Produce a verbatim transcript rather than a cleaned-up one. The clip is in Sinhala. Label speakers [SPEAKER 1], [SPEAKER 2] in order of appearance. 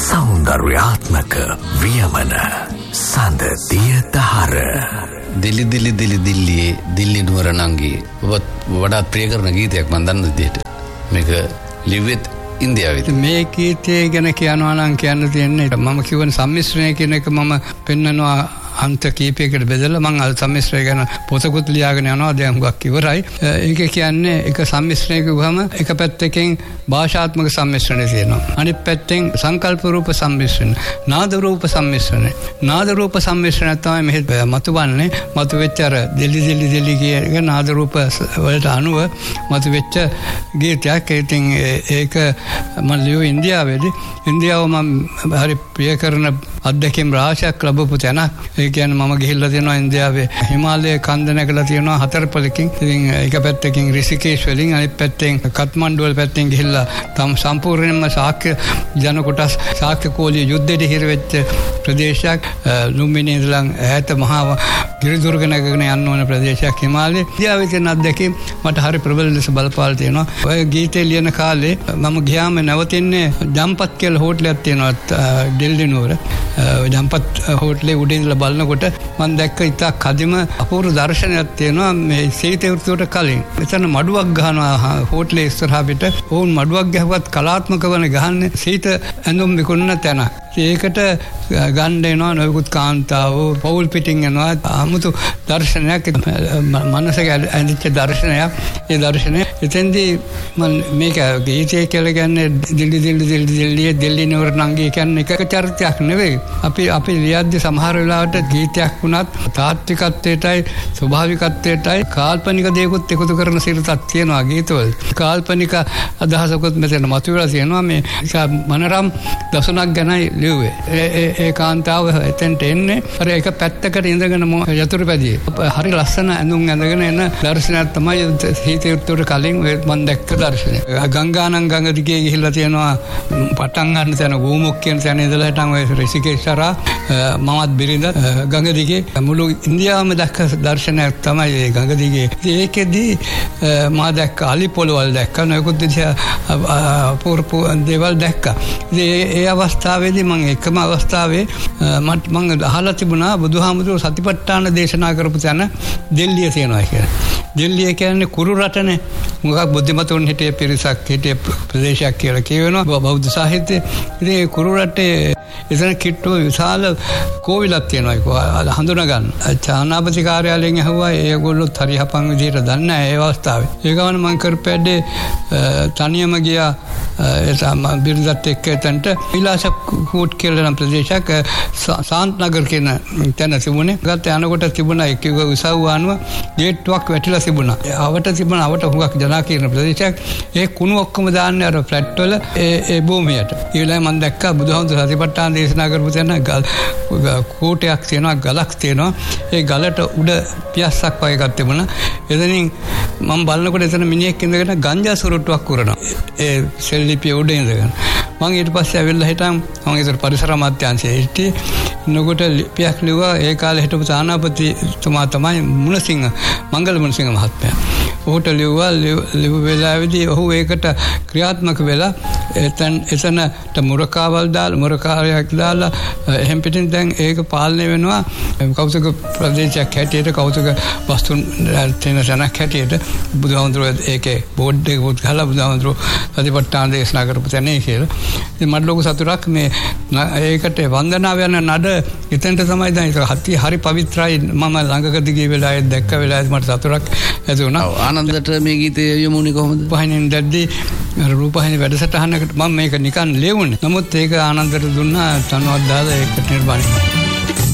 [SPEAKER 1] සෞන්දර්යාත්මක වියමන සඳ දිය දහර.
[SPEAKER 2] දිලි දිලි දිලි දිල්ලියේ දිල්ලි නුවර නංගි ඔබ වඩාත් ප්‍රිය කරන ගීතයක් මම දන්න විදිහට මේක ලිව්වෙත් ඉන්දියාවේ.
[SPEAKER 3] මේ ගීතය ගැන කියනවා නම් කියන්න තියෙන්නේ මම කියවන සම්මිශ්‍රණය කියන එක මම පෙන්නනවා අන්ත කීපයකට බෙදලා මම අර සම්මිශ්‍රණය ගැන පොතකුත් ලියාගෙන යනවා දැන් හුඟක් ඉවරයි. ඒක කියන්නේ එක සම්මිශ්‍රණයක ගුවම එක පැත්තකින් භාෂාත්මක සම්මිශ්‍රණය තියෙනවා. අනිත් පැත්තෙන් සංකල්ප රූප සම්මිශ්‍රණ, නාද රූප සම්මිශ්‍රණ. නාද රූප සම්මිශ්‍රණය තමයි මෙහෙ මතුවන්නේ. මතුවෙච්ච අර දෙලි දෙලි දෙලි කියන නාද රූප වලට අනුව මතුවෙච්ච ගීතයක්. ඉතින් ඒක මම ලියුවේ ඉන්දියාවේදී. ඉන්දියාව මම හරි ප්‍රිය කරන අත්දැකීම් රාශියක් ලැබපු තැනක්. ඒ කියන්නේ මම ගිහිල්ලා තියෙනවා ඉන්දියාවේ හිමාලය කන්ද නැගලා තියෙනවා හතර පළකින්. ඉතින් එක පැත්තකින් රිෂිකේෂ් වලින් අනිත් පැත්තෙන් කත්මණ්ඩු වල පැත්තෙන් ගිහිල්ලා තම සම්පූර්ණයෙන්ම ශාක්‍ය ජන කොටස් ශාක්‍ය කෝලිය යුද්ධෙට හිර වෙච්ච ප්‍රදේශයක්. ලුම්බිනි ඉඳලා ඈත මහා ගිරිදුර්ග නැගගෙන යන්න ඕන ප්‍රදේශයක් හිමාලයේ. ඉන්දියාවේ තියෙන අත්දැකීම් මට හරි ප්‍රබල ලෙස බලපාලා තියෙනවා. ඔය ගීතේ ලියන කාලේ මම ගියාම නැවතින්නේ ජම්පත් කියලා හෝටලයක් තියෙනවා ඩෙල්ලි නුවර. ජම්පත් හෝටලේ උඩින් ඉඳලා බලනකොට මම දැක්ක ඉතා කදිම අපූර්ව දර්ශනයක් තියෙනවා මේ සීතේ ඍතුවට කලින්. එතන මඩුවක් ගහනවා හෝටලේ ඉස්සරහා පිට. ඕන් මඩුවක් ගහුවත් කලාත්මක වන ගහන්නේ සීත ඇඳුම් විකුණන තැන. ඒකට ගන්න එනවා නොයෙකුත් කාන්තාවෝ පවුල් පිටින් එනවා. 아무තු දර්ශනයක් මනසක ඇඳිච්ච දර්ශනයක්. ඒ දර්ශනය එතෙන්දී මම මේක ගීතය කියලා කියන්නේ දිල්ලි දිල්ලි දිල්ලි දිල්ලි දිල්ලි නුවර නංගි කියන්නේ එක චරිතයක් නෙවෙයි. අපි අපි ලියද්දී සමහර වෙලාවට ගීතයක් වුණත් තාත්විකත්වයටයි ස්වභාවිකත්වයටයි කාල්පනික දේකුත් එකතු කරන සිරිතක් තියෙනවා ගීතවල. කාල්පනික අදහසකුත් මෙතන මතුවලා තියෙනවා. මේ මනරම් දසුණක් ගැනයි ලිව්වේ. ඒ ඒ කාන්තාව එතෙන්ට එන්නේ අර එක පැත්තකට ඉඳගෙන යතුරුපැදියේ. හරි ලස්සන ඇඳුම් ඇඳගෙන එන දර්ශනයක් තමයි සීතේ ඍතුවට කලින් මම දැක්ක දර්ශනය. ගංගානම් ගඟ දිගේ ගිහිල්ලා තියෙනවා පටන් ගන්න තැන ගෝමුක් කියන තැන ඉඳලා හිටන් ඔය රිෂිකේෂ් කරා මමත් බිරිඳ ගඟ දිගේ මුළු ඉන්දියාවම දැක්ක දර්ශනයක් තමයි ඒ ගඟ දිගේ. ඒකෙදී මම දැක්ක අලි පොළවල් දැක්ක නොයෙකුත් පූර්පු දේවල් දැක්කා. ඒ අවස්ථාවේදී මම එකම අවස්ථාවේ මට මම අහලා තිබුණා බුදුහාමුදුරුවෝ සතිපට්ඨාන දේශනා කරපු තැන දෙල්ලිය තියෙනවා කියලා. දෙල්ලිය කියන්නේ කුරු රටනේ. මොකක් බුද්ධිමතුන් හිටියේ පිරිසක් හිටියේ ප්‍රදේශයක් කියලා කියවෙනවා බෞද්ධ සාහිත්‍යයේ. ඉතින් ඒ කුරු රටේ එතන කිට්ටුව විශාල කෝවිලක් තියෙනවා ඒක හඳුනා ගන්න. චානාපති කාර්යාලයෙන් ඇහුවා ඒගොල්ලොත් හරි හපන් විදිහට දන්නේ නැහැ ඒ අවස්ථාවේ. ඒ ගමන් මම කරපැද්දේ තනියම ගියා ඒ බිරිඳත් එක්ක එතනට විලාස කෝට් කියලා නම් ප්‍රදේශයක් සාන්ත් නගර කියන තැන තිබුණේ. ගත්ත යනකොට තිබුණා එක උසාව ආනුව ගේට්ටුවක් වැටිලා තිබුණා. අවට තිබුණා අවට හුඟක් ජනාකීර්ණ ප්‍රදේශයක්. ඒ කුණු ඔක්කොම දාන්නේ අර ෆ්ලැට් වල ඒ ඒ භූමියට. ඒ වෙලාවේ මම දැක්කා බුදුහාමුදුරුවෝ සතිපට්ඨාන දේශනා කරපු තැන කෝටයක් තියෙනවා ගලක් තියෙනවා. ඒ ගලට උඩ පියස්සක් වගේ එකක් තිබුණා. එතනින් මම බලනකොට එතන මිනිහෙක් ඉඳගෙන ගංජා සුරුට්ටුවක් කරනවා. ඒ සෙල්ලිපිය උඩ ඉඳගෙන. මම ඊට පස්සේ ඇවිල්ලා හිටන් මම ඒතර පරිසර අමාත්‍යාංශයේ හිටියේ. නගොට ලිපියක් ලිව්වා ඒ කාලේ හිටපු තානාපතිතුමා තමයි මුණසිංහ මංගල මුණසිංහ මහත්මයා. ඔහුට ලිව්වා ලිව් වෙලාවේදී ඔහු ඒකට ක්‍රියාත්මක වෙලා එතන එතනට මුරකාවල් දාලා මුරකාරයක් දාලා එහෙම් පිටින් දැන් ඒක පාලනය වෙනවා කෞතුක ප්‍රදේශයක් හැටියට කෞතුක වස්තුන් තියෙන තැනක් හැටියට බුදුහාමුදුරුවෝ ඒකේ බෝඩ් එක පොත් ගහලා බුදුහාමුදුරුවෝ සතිපට්ඨාන දේශනා කරපු තැනේ කියලා. ඉතින් මට ලොකු සතුටක් මේ ඒකට වන්දනාව යන නඩ එතනට තමයි දැන් ඒක හති හරි පවිත්‍රායි මම ළඟකදී ගිය වෙලාවේ දැක්ක වෙලාවේ මට සතුටක් ඇති වුණා.
[SPEAKER 2] ආනන්දට මේ ගීතය යමුනේ කොහොමද?
[SPEAKER 3] පහින් දැද්දි රූපහිනි වැඩසටහනකට මම මේක නිකන් ලියුණේ. නමුත් ඒක ආනන්දට දුන්නා තනුවක් දාලා ඒකට නිර්මාණය.